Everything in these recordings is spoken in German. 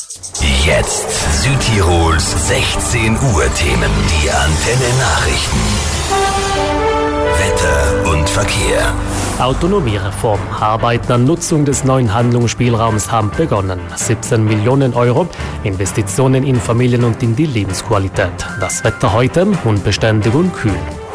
Jetzt Südtirols 16 Uhr Themen. Die Antenne Nachrichten. Wetter und Verkehr. Autonomiereform. Arbeiten an Nutzung des neuen Handlungsspielraums haben begonnen. 17 Millionen Euro. Investitionen in Familien und in die Lebensqualität. Das Wetter heute unbeständig und kühl.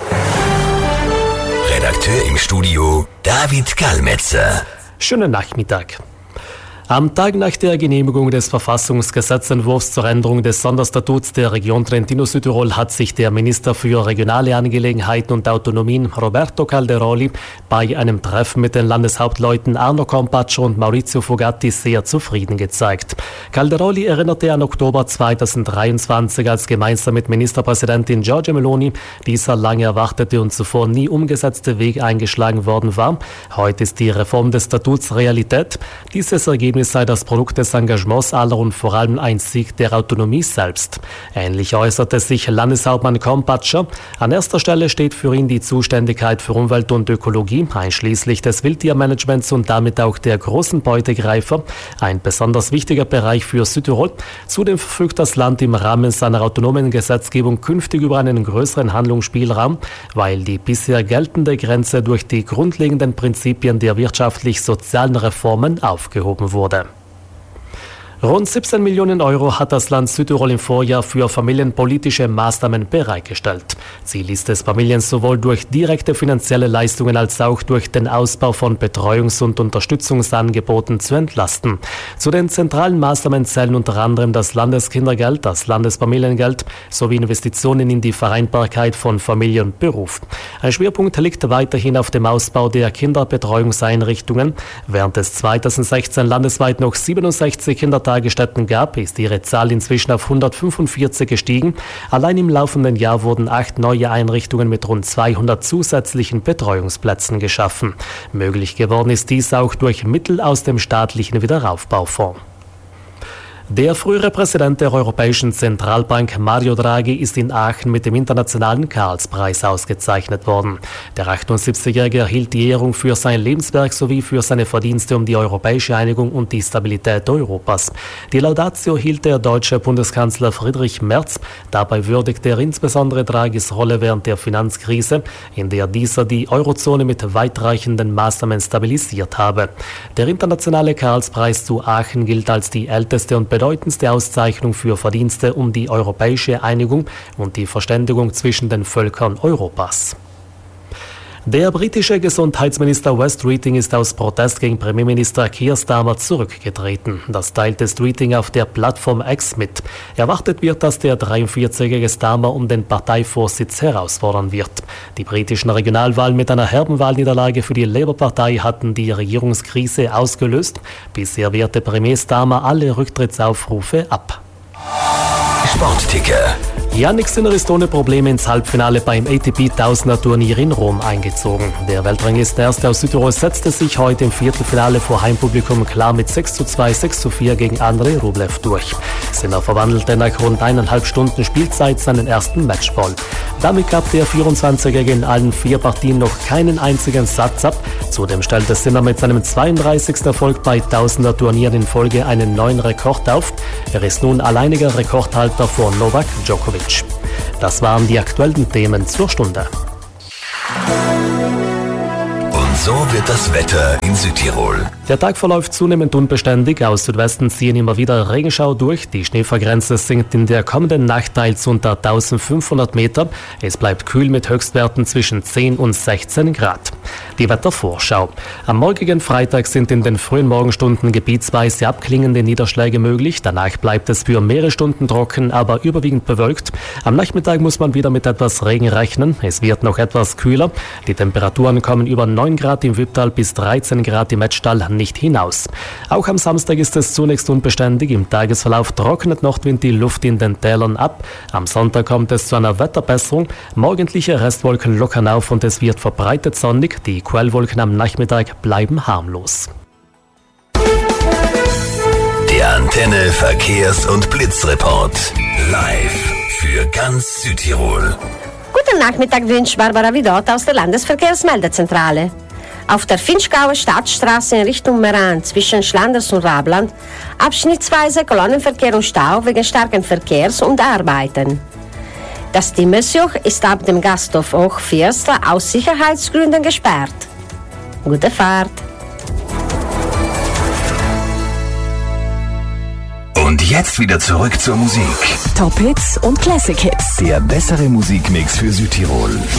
Redakteur im Studio David Gallmetzer. Schönen Nachmittag. Am Tag nach der Genehmigung des Verfassungsgesetzentwurfs zur Änderung des Sonderstatuts der Region Trentino-Südtirol hat sich der Minister für regionale Angelegenheiten und Autonomien Roberto Calderoli bei einem Treffen mit den Landeshauptleuten Arno Compaccio und Maurizio Fugatti sehr zufrieden gezeigt. Calderoli erinnerte an Oktober 2023, als gemeinsam mit Ministerpräsidentin Giorgia Meloni dieser lange erwartete und zuvor nie umgesetzte Weg eingeschlagen worden war. Heute ist die Reform des Statuts Realität. Dieses Ergebnis sei das Produkt des Engagements aller und vor allem ein Sieg der Autonomie selbst. Ähnlich äußerte sich Landeshauptmann Compaccio. An erster Stelle steht für ihn die Zuständigkeit für Umwelt und Ökologie, einschließlich des Wildtiermanagements und damit auch der großen Beutegreifer, ein besonders wichtiger Bereich für Südtirol. Zudem verfügt das Land im Rahmen seiner autonomen Gesetzgebung künftig über einen größeren Handlungsspielraum, weil die bisher geltende Grenze durch die grundlegenden Prinzipien der wirtschaftlich-sozialen Reformen aufgehoben wurde. Rund 17 Millionen Euro hat das Land Südtirol im Vorjahr für familienpolitische Maßnahmen bereitgestellt. Ziel ist es, Familien sowohl durch direkte finanzielle Leistungen als auch durch den Ausbau von Betreuungs- und Unterstützungsangeboten zu entlasten. Zu den zentralen Maßnahmen zählen unter anderem das Landeskindergeld, das Landesfamiliengeld sowie Investitionen in die Vereinbarkeit von Familie und Beruf. Ein Schwerpunkt liegt weiterhin auf dem Ausbau der Kinderbetreuungseinrichtungen. Während es 2016 landesweit noch 67 Kindertagesstätten gab, ist ihre Zahl inzwischen auf 145 gestiegen. Allein im laufenden Jahr wurden 8 neue Einrichtungen mit rund 200 zusätzlichen Betreuungsplätzen geschaffen. Möglich geworden ist dies auch durch Mittel aus dem staatlichen Wiederaufbaufonds. Der frühere Präsident der Europäischen Zentralbank Mario Draghi ist in Aachen mit dem internationalen Karlspreis ausgezeichnet worden. Der 78-Jährige erhielt die Ehrung für sein Lebenswerk sowie für seine Verdienste um die europäische Einigung und die Stabilität Europas. Die Laudatio hielt der deutsche Bundeskanzler Friedrich Merz. Dabei würdigte er insbesondere Draghis Rolle während der Finanzkrise, in der dieser die Eurozone mit weitreichenden Maßnahmen stabilisiert habe. Der internationale Karlspreis zu Aachen gilt als die älteste und bedeutendste Auszeichnung für Verdienste um die europäische Einigung und die Verständigung zwischen den Völkern Europas. Der britische Gesundheitsminister Wes Streeting ist aus Protest gegen Premierminister Keir Starmer zurückgetreten. Das teilte Streeting auf der Plattform X mit. Erwartet wird, dass der 43-jährige Starmer um den Parteivorsitz herausfordern wird. Die britischen Regionalwahlen mit einer herben Wahlniederlage für die Labour-Partei hatten die Regierungskrise ausgelöst. Bisher wehrte Premier Starmer alle Rücktrittsaufrufe ab. Sportticker. Jannik Sinner ist ohne Probleme ins Halbfinale beim ATP 1000er Turnier in Rom eingezogen. Der Weltranglistenerste aus Südtirol setzte sich heute im Viertelfinale vor Heimpublikum klar mit 6:2, 6:4 gegen Andrei Rublev durch. Sinner verwandelte nach rund 1,5 Stunden Spielzeit seinen ersten Matchball. Damit gab der 24-Jährige in allen 4 Partien noch keinen einzigen Satz ab. Zudem stellte Sinner mit seinem 32. Erfolg bei 1000er Turnieren in Folge einen neuen Rekord auf. Er ist nun alleiniger Rekordhalter vor Novak Djokovic. Das waren die aktuellen Themen zur Stunde. Und so wird das Wetter in Südtirol. Der Tag verläuft zunehmend unbeständig. Aus Südwesten ziehen immer wieder Regenschauer durch. Die Schneefallgrenze sinkt in der kommenden Nacht teils unter 1500 Meter. Es bleibt kühl mit Höchstwerten zwischen 10 und 16 Grad. Die Wettervorschau. Am morgigen Freitag sind in den frühen Morgenstunden gebietsweise abklingende Niederschläge möglich. Danach bleibt es für mehrere Stunden trocken, aber überwiegend bewölkt. Am Nachmittag muss man wieder mit etwas Regen rechnen. Es wird noch etwas kühler. Die Temperaturen kommen über 9 Grad im Wipptal bis 13 Grad im Metztal nicht hinaus. Auch am Samstag ist es zunächst unbeständig. Im Tagesverlauf trocknet Nordwind die Luft in den Tälern ab. Am Sonntag kommt es zu einer Wetterbesserung. Morgendliche Restwolken lockern auf und es wird verbreitet sonnig. Die Quellwolken am Nachmittag bleiben harmlos. Der Antenne Verkehrs- und Blitzreport. Live für ganz Südtirol. Guten Nachmittag wünscht Barbara Vidot aus der Landesverkehrsmeldezentrale. Auf der Vinschgauer Stadtstraße in Richtung Meran zwischen Schlanders und Rabland abschnittsweise Kolonnenverkehr und Stau wegen starken Verkehrs und Arbeiten. Das Timmersjoch ist ab dem Gasthof Hochvierstler aus Sicherheitsgründen gesperrt. Gute Fahrt! Und jetzt wieder zurück zur Musik. Top Hits und Classic Hits. Der bessere Musikmix für Südtirol.